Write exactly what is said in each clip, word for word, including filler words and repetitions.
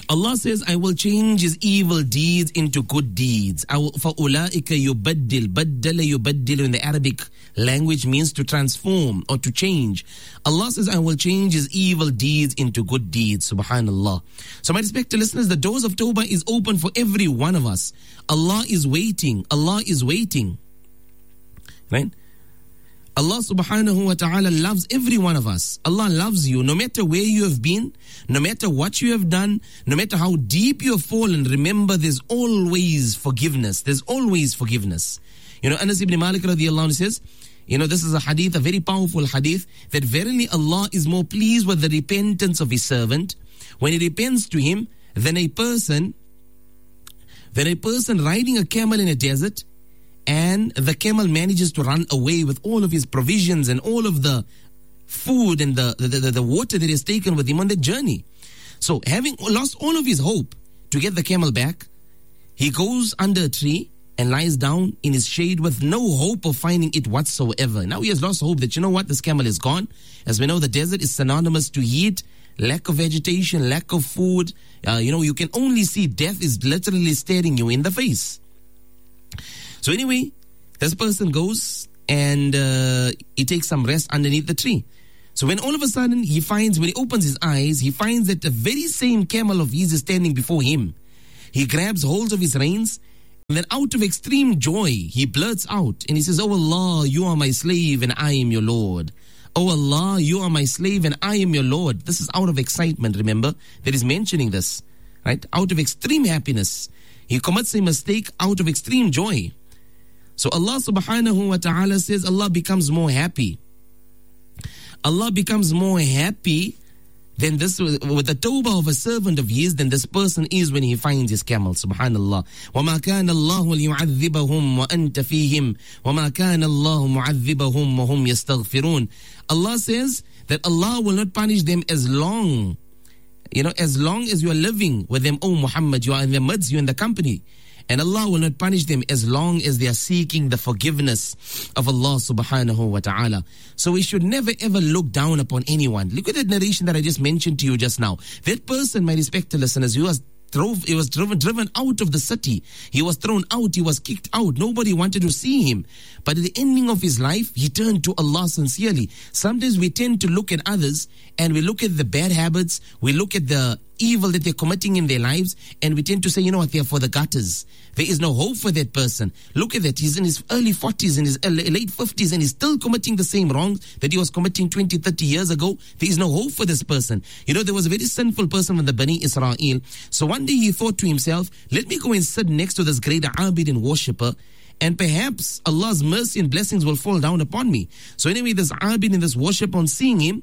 Allah says, I will change his evil deeds into good deeds. فَأُولَٰئِكَ يُبَدِّلْ بَدَّلَ يُبَدِّلُ in the Arabic language means to transform or to change. Allah says, I will change his evil deeds into good deeds. Subhanallah. So my respected listeners, the doors of Tawbah is open for every one of us. Allah is waiting. Allah is waiting. Right? Allah subhanahu wa ta'ala loves every one of us. Allah loves you no matter where you have been, no matter what you have done, no matter how deep you have fallen. Remember, there's always forgiveness. There's always forgiveness. You know, Anas ibn Malik radiallahu anhu says, you know, this is a hadith, a very powerful hadith, that verily Allah is more pleased with the repentance of his servant when he repents to him than a person, than a person riding a camel in a desert, and the camel manages to run away with all of his provisions and all of the food and the, the, the, the water that is taken with him on the journey. So having lost all of his hope to get the camel back, he goes under a tree and lies down in his shade with no hope of finding it whatsoever. Now he has lost hope that, you know what, this camel is gone. As we know, the desert is synonymous to heat, lack of vegetation, lack of food. Uh, you know, you can only see death is literally staring you in the face. So anyway, this person goes and uh, he takes some rest underneath the tree. So when all of a sudden he finds, when he opens his eyes, he finds that the very same camel of his is standing before him. He grabs hold of his reins, and then out of extreme joy, he blurts out and he says, Oh Allah, you are my slave and I am your Lord. Oh Allah, you are my slave and I am your Lord. This is out of excitement, remember, that he's mentioning this, right? Out of extreme happiness. He commits a mistake out of extreme joy. So Allah subhanahu wa ta'ala says Allah becomes more happy. Allah becomes more happy than this, with the tawbah of a servant of his, than this person is when he finds his camel. Subhanallah. وَمَا كَانَ اللَّهُ لِيُعَذِّبَهُمْ وَأَنْتَ فِيهِمْ وَمَا كَانَ اللَّهُ مُعَذِّبَهُمْ وَهُمْ يَسْتَغْفِرُونَ. Allah says that Allah will not punish them as long, you know, as long as you are living with them, O Muhammad, you are in their midst, you are in the company. And Allah will not punish them as long as they are seeking the forgiveness of Allah subhanahu wa ta'ala. So we should never ever look down upon anyone. Look at that narration that I just mentioned to you just now. That person, my respected listeners, who was drove, he was driven, driven out of the city. He was thrown out. He was kicked out. Nobody wanted to see him. But at the ending of his life, he turned to Allah sincerely. Sometimes we tend to look at others and we look at the bad habits. We look at the evil that they're committing in their lives, and we tend to say, you know what, they're for the gutters. There is no hope for that person. Look at that. He's in his early forties, in his late fifties, and he's still committing the same wrongs that he was committing twenty, thirty years ago. There is no hope for this person. You know, there was a very sinful person from the Bani Israel. So one day he thought to himself, let me go and sit next to this great Abid and worshipper, and perhaps Allah's mercy and blessings will fall down upon me. So anyway, this Abid and this worshipper, on seeing him,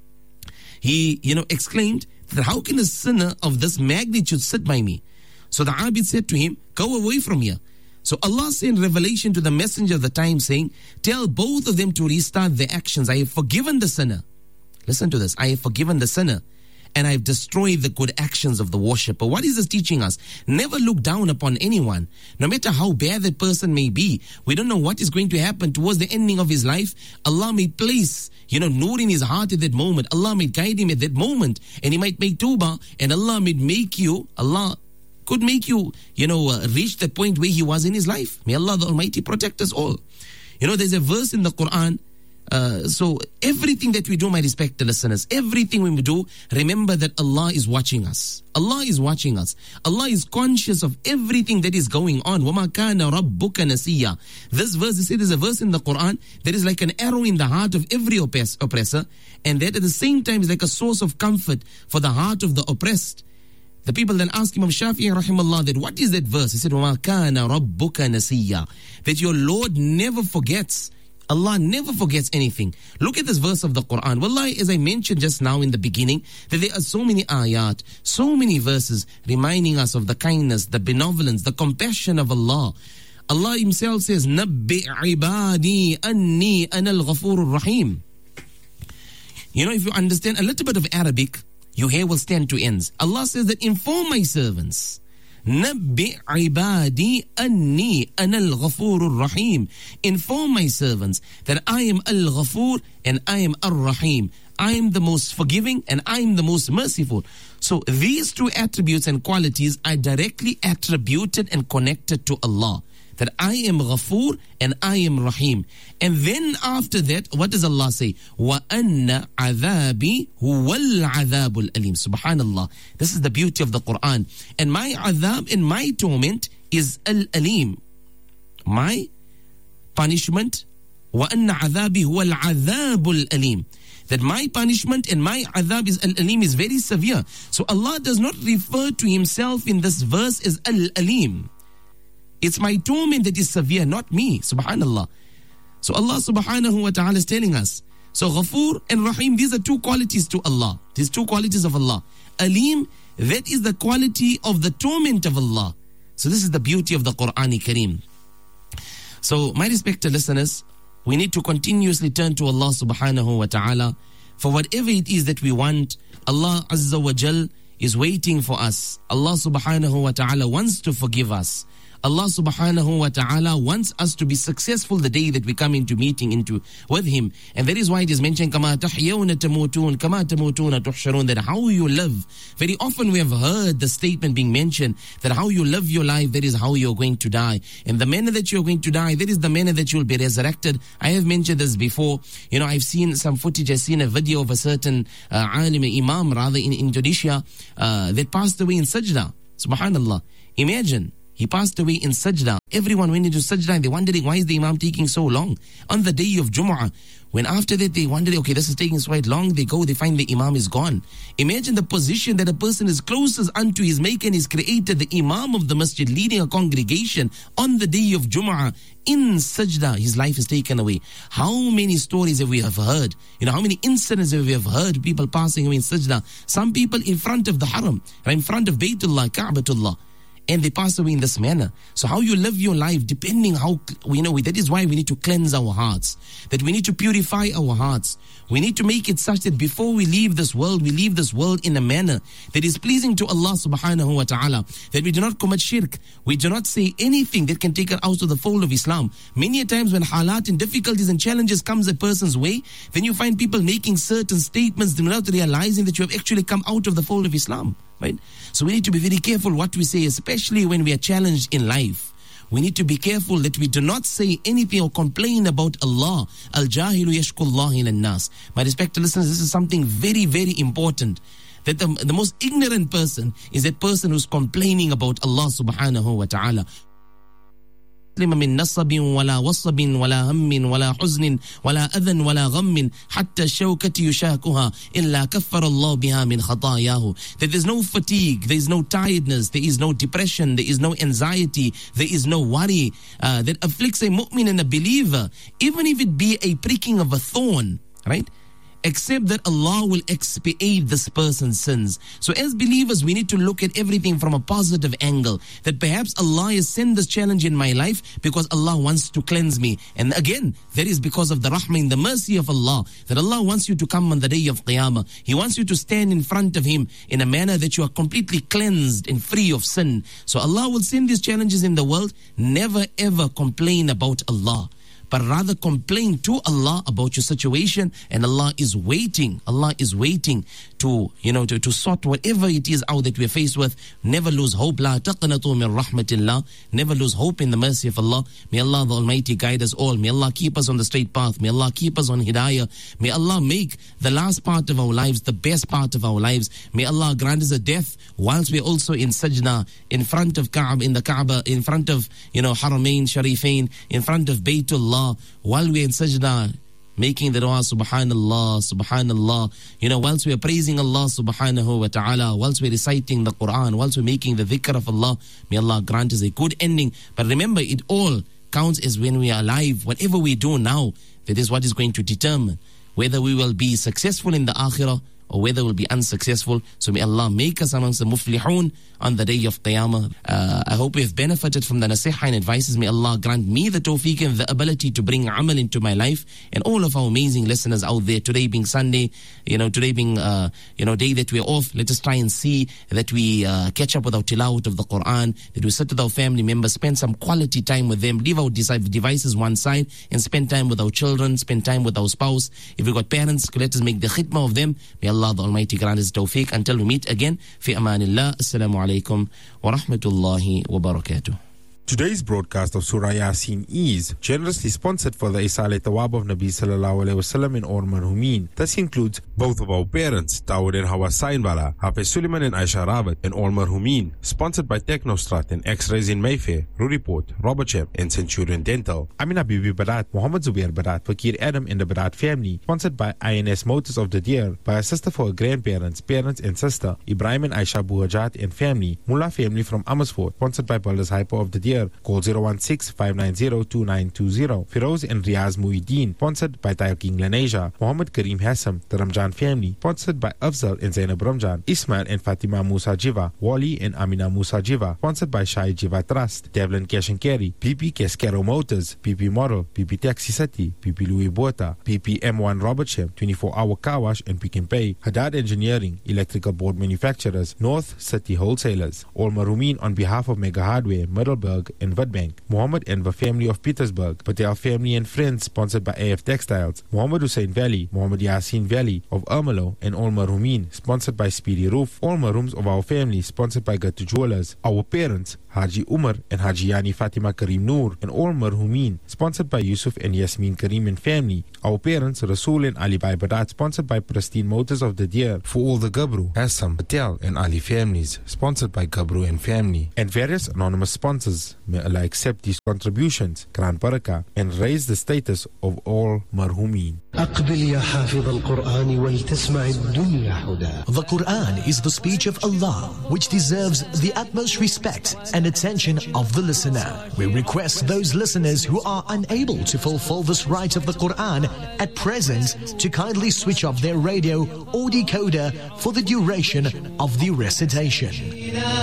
he, you know, exclaimed that how can a sinner of this magnitude sit by me? So the Abid said to him, go away from here. So Allah sent revelation to the messenger of the time saying, tell both of them to restart their actions. I have forgiven the sinner. Listen to this. I have forgiven the sinner, and I have destroyed the good actions of the worshipper. What is this teaching us? Never look down upon anyone, no matter how bad that person may be. We don't know what is going to happen towards the ending of his life. Allah may place, you know, nur in his heart at that moment. Allah may guide him at that moment, and he might make tawbah, and Allah may make you, Allah could make you, you know, uh, reach the point where he was in his life. May Allah the Almighty protect us all. You know, there's a verse in the Quran. Uh, so everything that we do, my respected listeners, everything we do, remember that Allah is watching us. Allah is watching us. Allah is conscious of everything that is going on. وَمَا كَانَ رَبُّكَ نَسِيًّا. This verse, they say there's a verse in the Quran that is like an arrow in the heart of every oppress- oppressor, and that at the same time is like a source of comfort for the heart of the oppressed. The people then asked Imam Shafi'i rahimahullah that what is that verse? He said, وَمَا كَانَ رَبُّكَ نَسِيًّا. That your Lord never forgets. Allah never forgets anything. Look at this verse of the Quran. Wallahi, as I mentioned just now in the beginning, that there are so many ayat, so many verses reminding us of the kindness, the benevolence, the compassion of Allah. Allah himself says, نَبِّئْ عِبَادِي أَنِّي أَنَا الْغَفُورُ الرَّحِيمُ. You know, if you understand a little bit of Arabic, your hair will stand to ends. Allah says that inform my servants. نَبِّئْ عِبَادِي أَنِّي أَنَا الْغَفُورُ الرَّحِيمُ. Inform my servants that I am Al-Ghafur and I am Ar-Rahim. I am the most forgiving, and I am the most merciful. So these two attributes and qualities are directly attributed and connected to Allah. That I am Ghafoor and I am Rahim. And then after that, what does Allah say? وَأَنَّ عَذَابِي هُوَ الْعَذَابُ الْأَلِيمُ. Subhanallah. This is the beauty of the Quran. And my adhab and my torment is al-alim. My punishment, وَأَنَّ عَذَابِي هُوَ الْعَذَابُ الْأَلِيمُ. That my punishment and my adhab is al-alim, is very severe. So Allah does not refer to himself in this verse as al-alim. It's my torment that is severe, not me. Subhanallah. So Allah subhanahu wa ta'ala is telling us. So Ghafoor and Rahim, these are two qualities to Allah. These two qualities of Allah. Alim, that is the quality of the torment of Allah. So this is the beauty of the Quran Kareem. So my respected listeners, we need to continuously turn to Allah subhanahu wa ta'ala for whatever it is that we want. Allah Azza wa Jal is waiting for us. Allah subhanahu wa ta'ala wants to forgive us. Allah subhanahu wa ta'ala wants us to be successful the day that we come into meeting into with Him. And that is why it is mentioned, كَمَا تَحْيَوْنَ تَمُوتُونَ كَمَا تَمُوتُونَ تُحْشَرُونَ, that how you live. Very often we have heard the statement being mentioned that how you live your life, that is how you're going to die. And the manner that you're going to die, that is the manner that you'll be resurrected. I have mentioned this before. You know, I've seen some footage, I've seen a video of a certain uh, alim, imam rather in Indonesia uh, that passed away in sajda. Subhanallah. Imagine. He passed away in sajda. Everyone went into sajda and they're wondering, why is the imam taking so long? On the day of Jumu'ah, when after that they wondered, okay, this is taking quite long, they go, they find the imam is gone. Imagine the position that a person is closest unto his maker and his creator, the imam of the masjid, leading a congregation on the day of Jumu'ah. In sajda, his life is taken away. How many stories have we have heard? You know, how many incidents have we have heard? People passing away in sajda. Some people in front of the haram, or in front of Baytullah, Ka'batullah. And they pass away in this manner. So how you live your life, depending how, you know, that is why we need to cleanse our hearts. That we need to purify our hearts. We need to make it such that before we leave this world, we leave this world in a manner that is pleasing to Allah subhanahu wa ta'ala. That we do not commit shirk. We do not say anything that can take us out of the fold of Islam. Many a times when halat and difficulties and challenges comes a person's way, then you find people making certain statements without realizing that you have actually come out of the fold of Islam. Right? So we need to be very careful what we say, especially when we are challenged in life. We need to be careful that we do not say anything or complain about Allah. Al-jahilu yashkullahi lin-nas. My respected listeners, this is something very, very important. That the, the most ignorant person is that person who's complaining about Allah subhanahu wa ta'ala. من نصب ولا وصب ولا هم ولا حزن ولا أذى ولا غم حتى الشوكة يشاكها إلا كفر الله بها من خطاياه. That there is no fatigue, there is no tiredness, there is no depression, there is no anxiety, there is no worry uh, that afflicts a mu'min and a believer, even if it be a pricking of a thorn, right? Except that Allah will expiate this person's sins. So as believers, we need to look at everything from a positive angle. That perhaps Allah has sent this challenge in my life because Allah wants to cleanse me. And again, that is because of the rahmah and the mercy of Allah. That Allah wants you to come on the day of Qiyamah. He wants you to stand in front of Him in a manner that you are completely cleansed and free of sin. So Allah will send these challenges in the world. Never ever complain about Allah, but rather complain to Allah about your situation, and Allah is waiting. Allah is waiting to, you know, to, to sort whatever it is out that we're faced with. Never lose hope. La taqnatu min rahmatillah. Never lose hope in the mercy of Allah. May Allah the Almighty guide us all. May Allah keep us on the straight path. May Allah keep us on hidayah. May Allah make the last part of our lives the best part of our lives. May Allah grant us a death whilst we're also in sajda, in front of Kaaba, in the Kaaba, in front of, you know, Haramain Sharifain, in front of Baytullah, while we're in sajda, making the dua, subhanallah, subhanallah. You know, whilst we're praising Allah subhanahu wa ta'ala, whilst we're reciting the Quran, whilst we're making the dhikr of Allah, may Allah grant us a good ending. But remember, it all counts as when we are alive. Whatever we do now, that is what is going to determine whether we will be successful in the akhirah or whether we'll be unsuccessful. So may Allah make us amongst the muflihun on the day of Qiyamah. Uh, I hope we have benefited from the nasiha and advices. May Allah grant me the tawfiq and the ability to bring amal into my life, and all of our amazing listeners out there. Today being Sunday, you know, today being, uh, you know, day that we're off, let us try and see that we uh, catch up with our tilawat of the Quran, that we sit with our family members, spend some quality time with them, leave our devices one side and spend time with our children, spend time with our spouse. If we've got parents, let us make the khidmah of them. May Allah the Almighty grant us tawfiq. Until we meet again, fi amanillah. Assalamu alaikum wa rahmatullahi wa barakatuh. Today's broadcast of Surah Yasin is generously sponsored for the Isale Tawab of Nabi Sallallahu Alaihi Wasallam in Or Marhumin. This includes both of our parents, Dawood and Hawa Sainbala, Hafiz Suleiman and Aisha Rawat, and Or Marhumin. Sponsored by Technostrat and X-Rays in Mayfair, Ruriport, Robertsham, and Centurion Dental. Amina Bibi Barat, Muhammad Zubair Barat, Fakir Adam and the Barat family. Sponsored by I N S Motors of the Deer, by a sister for her grandparents, parents and sister, Ibrahim and Aisha Buhajat and family. Mullah family from Amersfoort. Sponsored by Builders Hyper of the Deer. Call zero one six, five nine zero, two nine two zero. Firoz and Riaz Muhyiddin. Sponsored by Tayo King Laneja. Muhammad Kareem Hassam, the Ramjan family. Sponsored by Afzal and Zainab Ramjan. Ismail and Fatima Musa Jiva. Wali and Amina Musa Jiva. Sponsored by Shai Jiva Trust. Devlin Cash and Carry. P P Cascaro Motors. P P Model. P P Taxi City. P P Louis Bota. P P M one Robertsham. twenty-four hour car wash and Pick and Pay. Haddad Engineering. Electrical board manufacturers. North City Wholesalers. All Marumin on behalf of Mega Hardware, Middleburg and Witbank. Muhammad and the family of Petersburg. Patel family and friends, sponsored by A F Textiles. Muhammad Hussein Valley. Muhammad Yasin Valley of Ermelo and All Marumin, sponsored by Speedy Roof. All Marums of our family, sponsored by Gatu Jewelers. Our parents, Haji Umar and Haji Yani Fatima Kareem Noor and All Marhumin, sponsored by Yusuf and Yasmin Kareem and family. Our parents, Rasul and Ali Bai Badat, sponsored by Pristine Motors of the Deer. For all the Gabru, Assam, Patel and Ali families, sponsored by Gabru and family. And various anonymous sponsors. May Allah accept these contributions, grant barakah, and raise the status of all Marhumin. The Quran is the speech of Allah, which deserves the utmost respect and attention of the listener. We request those listeners who are unable to fulfill this right of the Quran at present to kindly switch off their radio or decoder for the duration of the recitation.